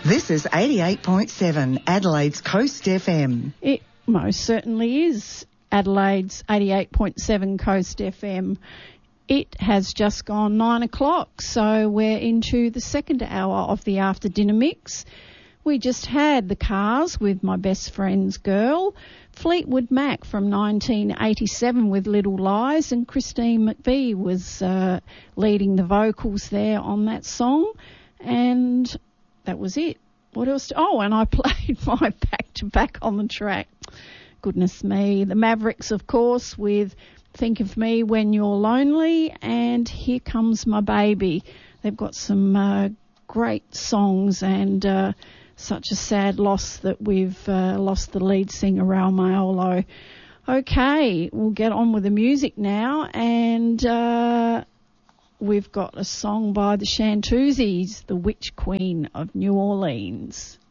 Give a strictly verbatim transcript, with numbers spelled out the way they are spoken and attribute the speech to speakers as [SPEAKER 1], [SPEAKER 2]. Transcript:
[SPEAKER 1] This is eighty-eight point seven Adelaide's Coast F M.
[SPEAKER 2] It most certainly is Adelaide's eighty-eight point seven Coast F M. It has just gone nine o'clock, so we're into the second hour of the after dinner mix. We just had the Cars with My Best Friend's Girl, Fleetwood Mac from nineteen eighty-seven with Little Lies, and Christine McVie was uh, leading the vocals there on that song, and that was it. What else? Oh, and I played my back-to-back on the track. Goodness me. The Mavericks, of course, with Think of Me When You're Lonely, and Here Comes My Baby. They've got some uh, great songs, and uh, such a sad loss that we've uh, lost the lead singer, Raul Maiolo. Okay, we'll get on with the music now, and uh, we've got a song by the Shantuzis, The Witch Queen of New Orleans.